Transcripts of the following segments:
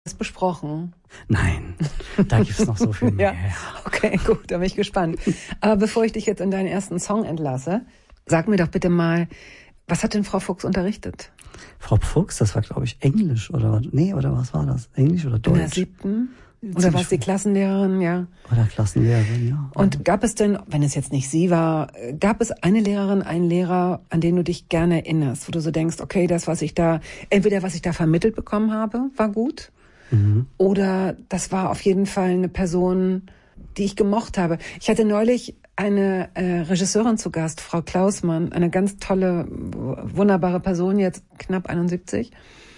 das besprochen? Nein, da gibt's noch so viel mehr. Ja. Okay, gut, da bin ich gespannt. Aber bevor ich dich jetzt in deinen ersten Song entlasse, sag mir doch bitte mal, was hat denn Frau Fuchs unterrichtet? Frau Fuchs, das war, glaube ich, Englisch oder was? Nee, oder was war das? Englisch oder Deutsch? In der 7.? Oder war es die Klassenlehrerin, ja? Oder Klassenlehrerin, ja. Und gab es denn, wenn es jetzt nicht sie war, gab es eine Lehrerin, einen Lehrer, an den du dich gerne erinnerst, wo du so denkst, okay, das, was ich da vermittelt bekommen habe, war gut? Mhm. Oder das war auf jeden Fall eine Person, die ich gemocht habe. Ich hatte neulich eine Regisseurin zu Gast, Frau Klausmann, eine ganz tolle, wunderbare Person, jetzt knapp 71.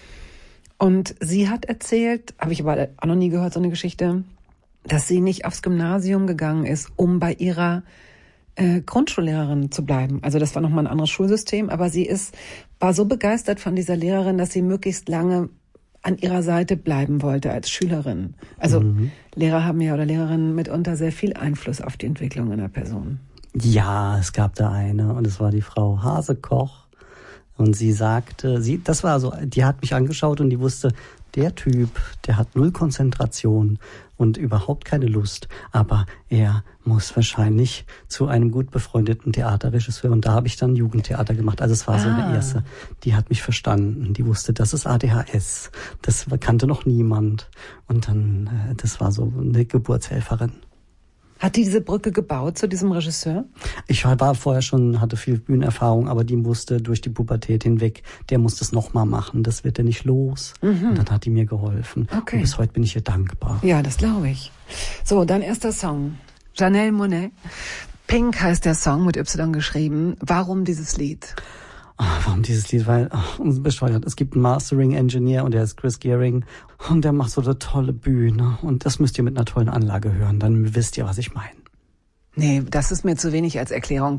Und sie hat erzählt, habe ich aber auch noch nie gehört, so eine Geschichte, dass sie nicht aufs Gymnasium gegangen ist, um bei ihrer Grundschullehrerin zu bleiben. Also das war nochmal ein anderes Schulsystem, aber war so begeistert von dieser Lehrerin, dass sie möglichst lange an ihrer Seite bleiben wollte als Schülerin. Also Lehrer haben ja oder Lehrerinnen mitunter sehr viel Einfluss auf die Entwicklung einer Person. Ja, es gab da eine und es war die Frau Hasekoch. Und sie sagte, die hat mich angeschaut und die wusste, der Typ, der hat 0 Konzentration und überhaupt keine Lust, aber er muss wahrscheinlich zu einem gut befreundeten Theaterregisseur. Und da habe ich dann Jugendtheater gemacht. Also es war so eine erste, die hat mich verstanden. Die wusste, das ist ADHS. Das kannte noch niemand. Und dann, das war so eine Geburtshelferin. Hat die diese Brücke gebaut zu diesem Regisseur? Ich war vorher schon, hatte viel Bühnenerfahrung, aber die musste durch die Pubertät hinweg, der musste es nochmal machen, das wird er nicht los. Und dann hat die mir geholfen. Okay. Und bis heute bin ich ihr dankbar. Ja, das glaube ich. So, dein erster Song. Janelle Monáe. Pink heißt der Song, mit Y geschrieben. Warum dieses Lied? Warum dieses Lied? Weil, bescheuert. Es gibt einen Mastering-Engineer und der ist Chris Gearing und der macht so eine tolle Bühne und das müsst ihr mit einer tollen Anlage hören, dann wisst ihr, was ich meine. Nee, das ist mir zu wenig als Erklärung.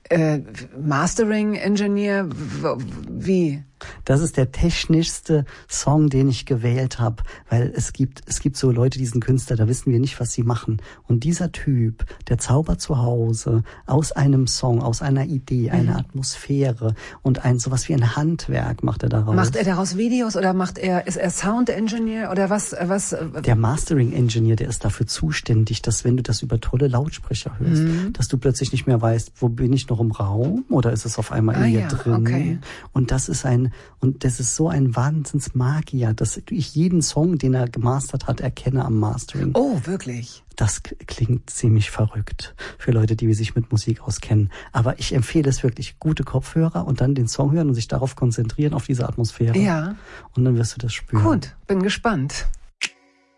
Mastering-Engineer, wie? Das ist der technischste Song, den ich gewählt habe, weil es gibt so Leute, die sind Künstler, da wissen wir nicht, was sie machen. Und dieser Typ, der zaubert zu Hause aus einem Song, aus einer Idee, eine Atmosphäre und sowas wie ein Handwerk macht er daraus. Macht er daraus Videos oder ist er Sound-Engineer oder was? Der Mastering-Engineer, der ist dafür zuständig, dass wenn du das über tolle Lautsprecher hörst, dass du plötzlich nicht mehr weißt, wo bin ich noch im Raum oder ist es auf einmal in mir drin? Okay. Und das ist so ein Wahnsinnsmagier, dass ich jeden Song, den er gemastert hat, erkenne am Mastering. Oh, wirklich? Das klingt ziemlich verrückt für Leute, die sich mit Musik auskennen. Aber ich empfehle es wirklich, gute Kopfhörer und dann den Song hören und sich darauf konzentrieren, auf diese Atmosphäre. Ja. Und dann wirst du das spüren. Gut, bin gespannt.